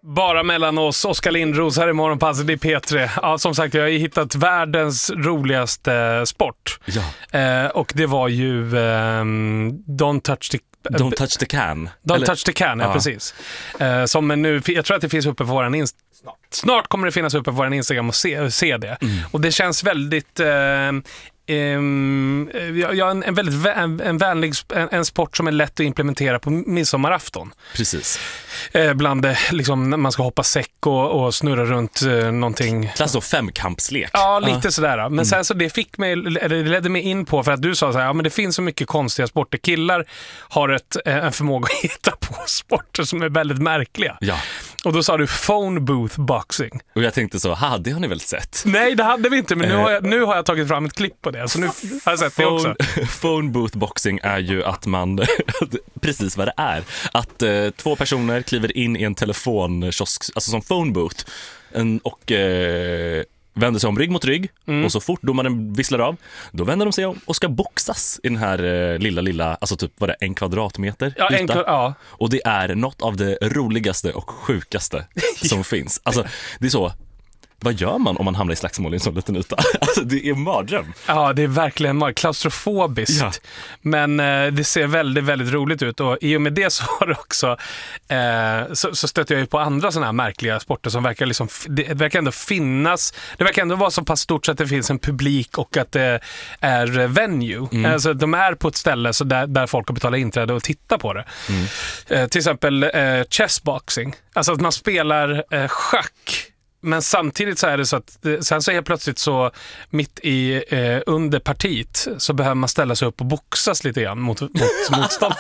Bara mellan oss, Oskar Lindros här i Morgonpasset i P3. Ja, som sagt, jag har hittat världens roligaste sport. Ja. Och det var ju Don't touch the can. Don't touch the can, ja, precis. Som nu, jag tror att det finns uppe på våran Snart kommer det finnas uppe på våran Instagram och se det. Och det känns väldigt... en sport som är lätt att implementera på midsommarafton. Precis. Bland liksom när man ska hoppa säck och snurra runt någonting. Klass då femkampslek. Ja, lite sådär. Men sen så det ledde mig in på, för att du sa så här, ja men det finns så mycket konstiga sporter. Killar har en förmåga att hitta på sporter som är väldigt märkliga. Ja. Och då sa du phone booth boxing. Och jag tänkte så, det har ni väl sett? Nej, det hade vi inte, men nu har jag tagit fram ett klipp på det. Så nu har jag sett det också. Phone booth boxing är ju att man, precis vad det är, att två personer kliver in i en telefonkiosk, alltså som phone booth, och vänder sig om rygg mot rygg, och så fort domaren visslar av, då vänder de sig om och ska boxas i den här lilla, alltså typ vad det är, 1 kvadratmeter yta. Ja. Och det är något av det roligaste och sjukaste som finns. Alltså det är så, vad gör man om man hamnar i slagsmål i en sån liten yta? Alltså det är mardröm. Ja, det är verkligen klaustrofobiskt. Ja. Men det ser väldigt, väldigt roligt ut. Och i och med det så har det också så stöter jag ju på andra sådana här märkliga sporter som verkar liksom, det verkar ändå finnas. Det verkar ändå vara så pass stort så att det finns en publik och att det är venue. Alltså de är på ett ställe så där folk har betalat inträde och tittar på det. Till exempel chessboxing. Alltså att man spelar schack. Men samtidigt så är det så att sen så är plötsligt så mitt i under partiet så behöver man ställa sig upp och boxas lite grann mot motstånd.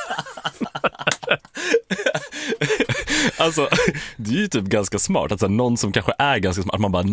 Alltså det är ju typ ganska smart, alltså någon som kanske är ganska smart, att man bara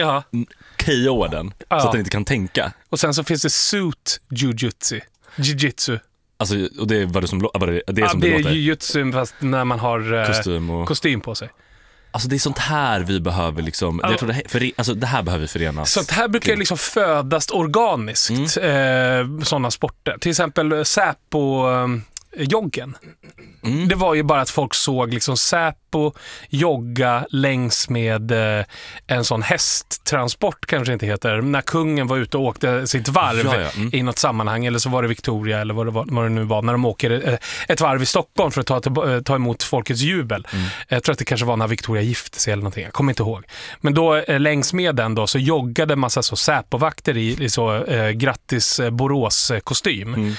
KO den så att den inte kan tänka. Och sen så finns det suit jiu-jitsu. Alltså, och det är vad det som det är som det det låter. Det är jiu-jitsu fast när man har kostym på sig. Alltså det är sånt här vi behöver liksom, jag tror det här behöver vi förenas. Så det här brukar liksom födas organiskt, sådana sporter. Till exempel Säpo-joggen. Det var ju bara att folk såg liksom Säpo jogga längs med en sån hästtransport, kanske inte heter, när kungen var ute och åkte sitt varv i något sammanhang, eller så var det Victoria eller vad det nu var, när de åker ett varv i Stockholm för att ta emot folkets jubel. Jag tror att det kanske var när Victoria gifte sig eller någonting, jag kommer inte ihåg. Men då längs med den då så joggade massa så Säpo-vakter i så grattis Borås-kostym.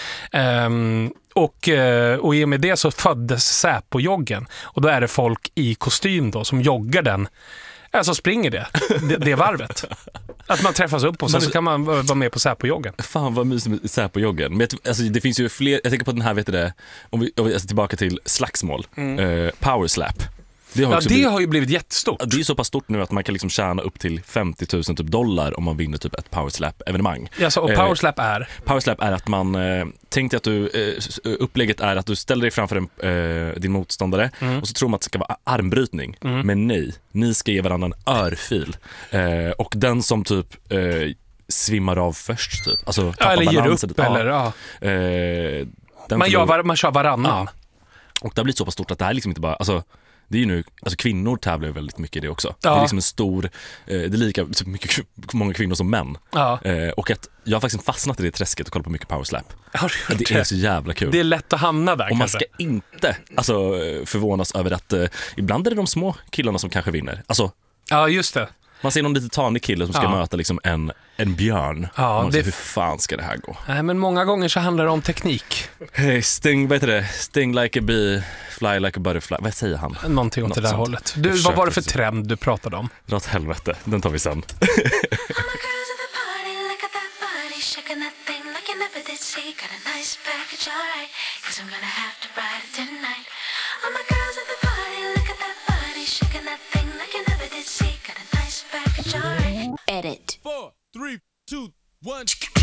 Och i och med det så föddes Säpo-joggen. Och då är det folk i kostym då som joggar den. Alltså springer det varvet. Att man träffas upp och sen så kan man vara med på Säpo-joggen. Fan vad mysigt med Säpo-joggen. Men alltså, det finns ju fler, jag tänker på den här, vet du det, om vi alltså, tillbaka till slagsmål. Power slap. Det har ju blivit jättestort. Det är så pass stort nu att man kan liksom tjäna upp till 50 000 typ dollar om man vinner typ ett powerslap-evenemang. Ja, och powerslap är? Powerslap är att man tänkte att upplägget är att du ställer dig framför din motståndare och så tror man att det ska vara armbrytning. Men nej, ni ska ge varandra en örfil. Och den som typ svimmar av först typ. Alltså tappar eller ger balansen. Upp eller man kör varannan. Och det har blivit så pass stort att det här liksom inte bara, alltså det är ju nu, alltså kvinnor tävlar ju väldigt mycket i det också. Det är liksom en stor, det är lika mycket, många kvinnor som män. Och att jag har faktiskt fastnat i det träsket och kollat på mycket powerslap. Det är så jävla kul. Det är lätt att hamna där. Och man ska inte förvånas över att ibland är det de små killarna som kanske vinner. Alltså, ja, just det. Man ser någon lite tanig kille som ska möta liksom en björn. Hur fan ska det här gå? Nej, men många gånger så handlar det om teknik. Hey, sting like a bee, fly like a butterfly. Vad säger han? Någonting åt det där hållet. Du, vad var det för trend du pratade om? Dra åt helvete, den tar vi sen.